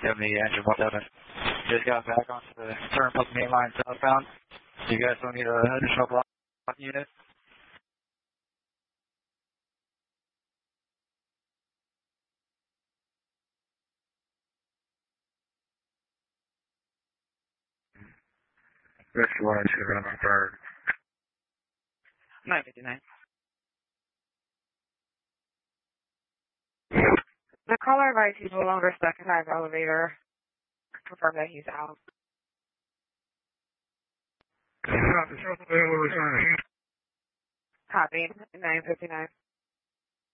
in the engine 17. Just got back onto the Turnpike main line southbound. Do you guys don't need an additional block unit? Rescue 1 should run on third. 959. The caller advised he's no longer stuck inside the elevator. Confirm that he's out. Copy. 959.